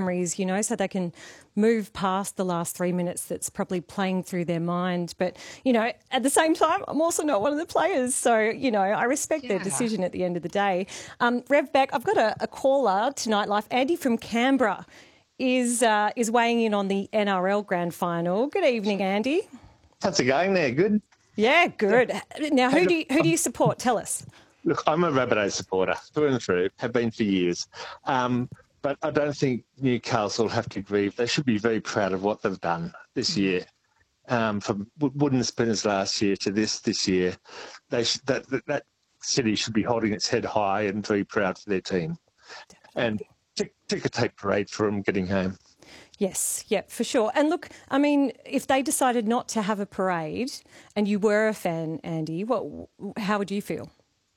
summaries, you know, so they can move past the last 3 minutes that's probably playing through their mind. But, you know, at the same time, I'm also not one of the players. So, you know, I respect their decision at the end of the day. Rev Beck, I've got a caller to Nightlife. Andy from Canberra is weighing in on the NRL Grand Final. Good evening, Andy. How's it going there? Good? Yeah, good. Now, who do you support? Tell us. Look, I'm a Rabbitohs supporter, through and through, have been for years. But I don't think Newcastle have to grieve. They should be very proud of what they've done this year. From wooden spinners last year to this year, that city should be holding its head high and very proud for their team. And ticker tape parade for them getting home. Yes, yeah, for sure. And look, I mean, if they decided not to have a parade and you were a fan, Andy, how would you feel?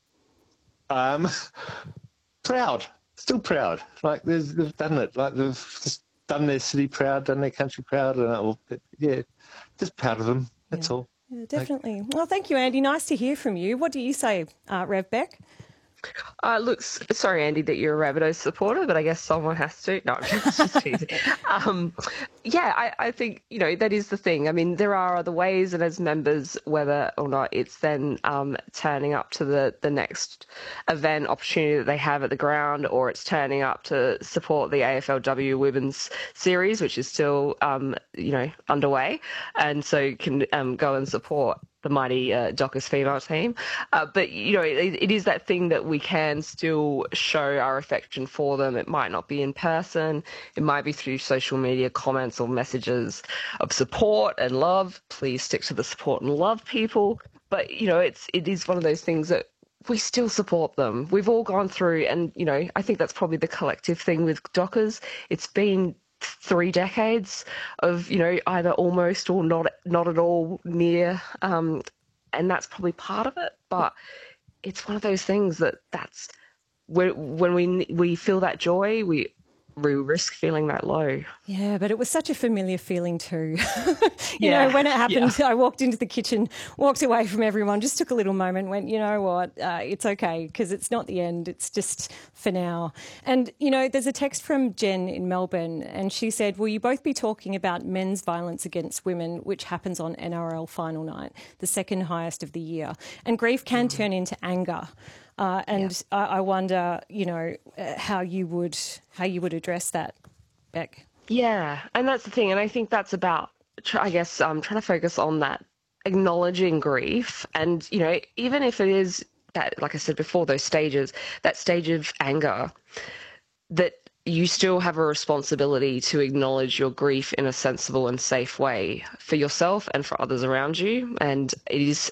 Proud, still proud. Like they've done it. Like they've just done their city proud, done their country proud, and just proud of them. That's all. Yeah, definitely. Well, thank you, Andy. Nice to hear from you. What do you say, Rev Beck? Look, sorry, Andy, that you're a Rabbitohs supporter, but I guess someone has to. No, I'm just teasing. I think, you know, that is the thing. I mean, there are other ways, and as members, whether or not it's then turning up to the next event opportunity that they have at the ground, or it's turning up to support the AFLW Women's Series, which is still, underway, and so you can go and support the mighty Dockers female team. But, you know, it is that thing that we can still show our affection for them. It might not be in person. It might be through social media comments or messages of support and love. Please stick to the support and love, people. But, you know, it is one of those things that we still support them. We've all gone through, and, you know, I think that's probably the collective thing with Dockers. It's been 3 decades of, you know, either almost or not at all near, and that's probably part of it. But it's one of those things that's when we feel that joy, we risk feeling that low. Yeah, but it was such a familiar feeling too. you know, when it happened, I walked into the kitchen, walked away from everyone, just took a little moment, went, you know what, it's okay, because it's not the end, it's just for now. And, you know, there's a text from Jen in Melbourne, and she said, will you both be talking about men's violence against women, which happens on NRL final night, the second highest of the year? And grief can turn into anger. I wonder, you know, how you would address that, Beck. Yeah, and that's the thing, and I think that's about, I guess, trying to focus on that, acknowledging grief, and, you know, even if it is that, like I said before, those stages, that stage of anger, that you still have a responsibility to acknowledge your grief in a sensible and safe way for yourself and for others around you, and it is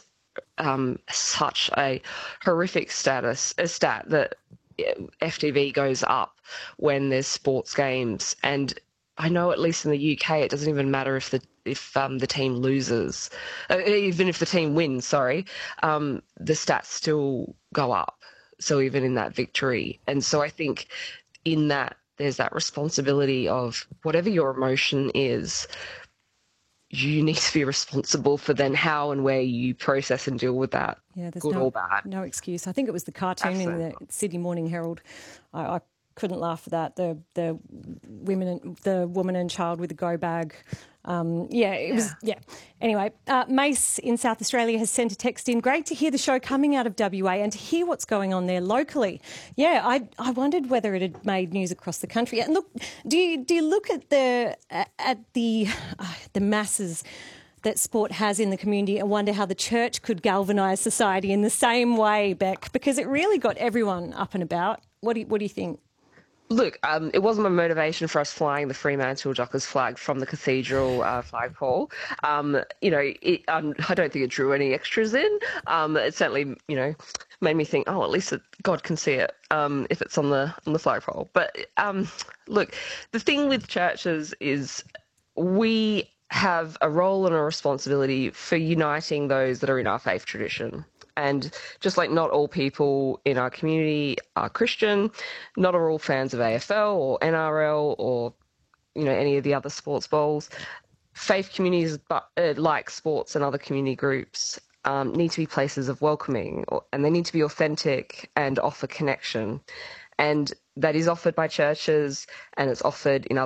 such a horrific stat that FTV goes up when there's sports games, and I know at least in the UK it doesn't even matter if the team loses, even if the team wins. The stats still go up. So even in that victory, and so I think in that there's that responsibility of whatever your emotion is. You need to be responsible for then how and where you process and deal with that, there's good or bad. No excuse. I think it was the cartoon in the Sydney Morning Herald. I couldn't laugh at that. The woman and child with the go bag. Anyway, Mace in South Australia has sent a text in. Great to hear the show coming out of WA and to hear what's going on there locally. Yeah, I wondered whether it had made news across the country. And look, do you look at the masses that sport has in the community and wonder how the church could galvanise society in the same way, Beck? Because it really got everyone up and about. What do you think? Look, it wasn't my motivation for us flying the Fremantle Dockers flag from the cathedral flagpole. I don't think it drew any extras in. It certainly, you know, made me think, at least God can see it if it's on the flagpole. But look, the thing with churches is we have a role and a responsibility for uniting those that are in our faith tradition. And just like not all people in our community are Christian, not are all fans of AFL or NRL or, you know, any of the other sports bowls. Faith communities, like sports and other community groups, need to be places of welcoming, and they need to be authentic and offer connection. And that is offered by churches, and it's offered in other